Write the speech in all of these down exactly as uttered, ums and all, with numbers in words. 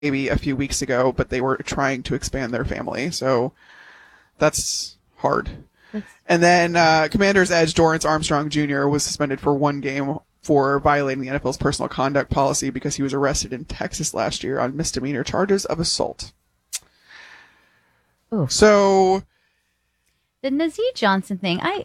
maybe a few weeks ago, but they were trying to expand their family. So that's hard. That's- and then uh, Commander's Edge Dorrance Armstrong Junior was suspended for one game for violating the N F L's personal conduct policy because he was arrested in Texas last year on misdemeanor charges of assault. Ooh. So the Nazeeh Johnson thing, I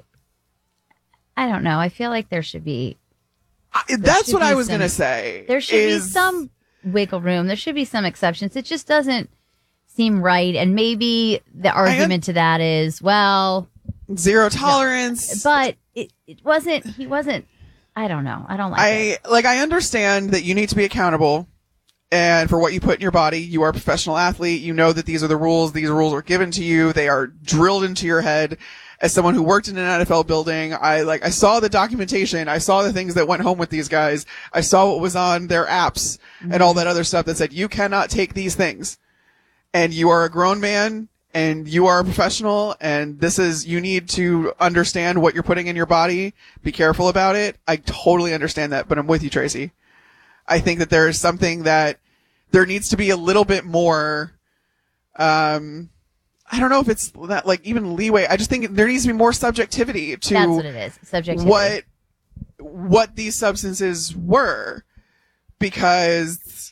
I don't know. I feel like there should be... I, that's what I was going to say. There should is, be some wiggle room. There should be some exceptions. It just doesn't seem right. And maybe the argument to that is, well... Zero tolerance. No, but it, it wasn't... He wasn't... I don't know. I don't like I, it. Like, I understand that you need to be accountable and for what you put in your body. You are a professional athlete. You know that these are the rules. These rules were given to you. They are drilled into your head. As someone who worked in an N F L building, I like I saw the documentation. I saw the things that went home with these guys. I saw what was on their apps mm-hmm. and all that other stuff that said you cannot take these things. And you are a grown man and you are a professional and this is you need to understand what you're putting in your body. Be careful about it. I totally understand that, but I'm with you, Tracy. I think that there is something that there needs to be a little bit more um I don't know if it's that like even leeway. I just think there needs to be more subjectivity to That's what it is. Subjectivity. What what these substances were, because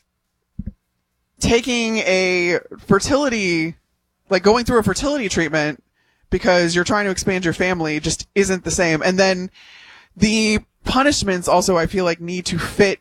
taking a fertility, like going through a fertility treatment because you're trying to expand your family just isn't the same. And then the punishments also I feel like need to fit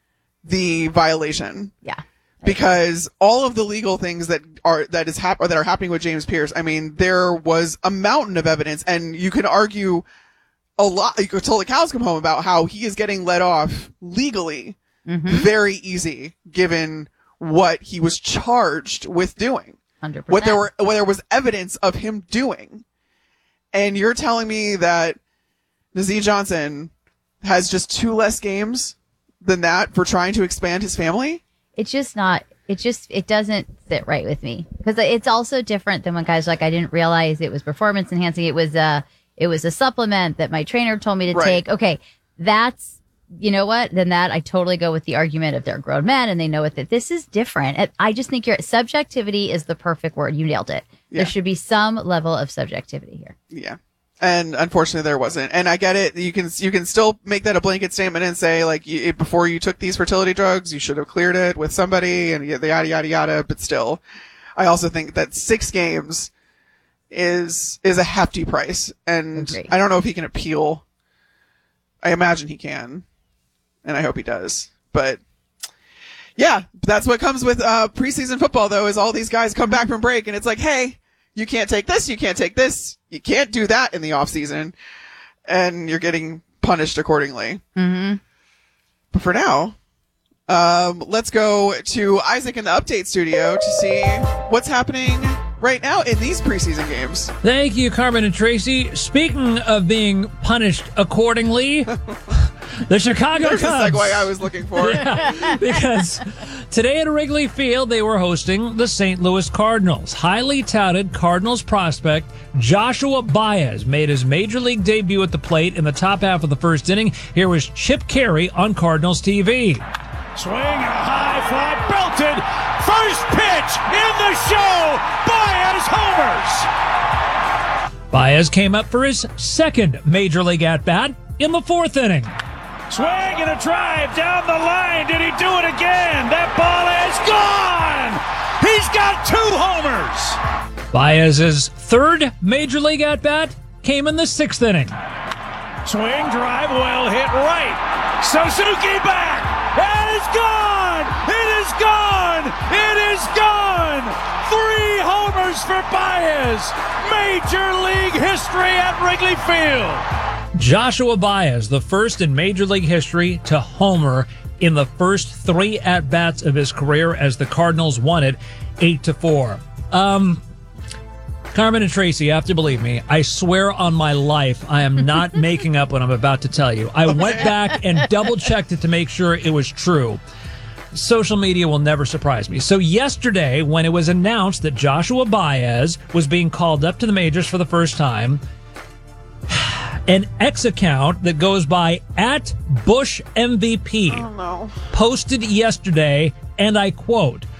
the violation. Yeah. Because all of the legal things that are that is hap- or that are happening with James Pierce, I mean, there was a mountain of evidence, and you can argue a lot. You could tell the cows come home about how he is getting let off legally, mm-hmm. very easy, given what he was charged with doing, one hundred percent. what there were, what there was evidence of him doing, and you're telling me that Nazeeh Johnson has just two less games than that for trying to expand his family? It's just not, it just, it doesn't sit right with me. Because it's also different than when guys are like, I didn't realize it was performance enhancing. It was a, it was a supplement that my trainer told me to right. take. Okay. That's, you know what? Then that I totally go with the argument of they're grown men and they know it, that this is different. I just think your subjectivity is the perfect word. You nailed it. Yeah. There should be some level of subjectivity here. Yeah. And unfortunately there wasn't. And I get it. You can, you can still make that a blanket statement and say, like, you, before you took these fertility drugs, you should have cleared it with somebody and yada, yada, yada. But still, I also think that six games is, is a hefty price. And Agreed. I don't know if he can appeal. I imagine he can. And I hope he does. But yeah, that's what comes with, uh, preseason football though, is all these guys come back from break and it's like, hey, you can't take this, you can't take this, you can't do that in the off season, and you're getting punished accordingly. Mm-hmm. But for now, um, let's go to Isaac in the update studio to see what's happening right now in these preseason games. Thank you, Carmen and Tracy. Speaking of being punished accordingly, the Chicago There's Cubs. There's the segue I was looking for. Yeah, because today at Wrigley Field, they were hosting the Saint Louis Cardinals. Highly touted Cardinals prospect Joshua Baez made his major league debut at the plate in the top half of the first inning. Here was Chip Carey on Cardinals T V. Swing and a high fly, belted. First pitch in the show. Baez homers. Baez came up for his second major league at-bat in the fourth inning. Swing and a drive down the line. Did he do it again? That ball is gone. He's got two homers. Baez's third major league at-bat came in the sixth inning. Swing, drive, well hit right. Suzuki back. It is gone. It is gone. It is gone. Three homers for Baez. Major league history at Wrigley Field. Joshua Baez, the first in Major League history to homer in the first three at-bats of his career as the Cardinals won it eight to four. Um, Carmen and Tracy, you have to believe me. I swear on my life, I am not making up what I'm about to tell you. I went back and double-checked it to make sure it was true. Social media will never surprise me. So yesterday, when it was announced that Joshua Baez was being called up to the majors for the first time, an X account that goes by at Bush M V P oh, no. posted yesterday, and I quote,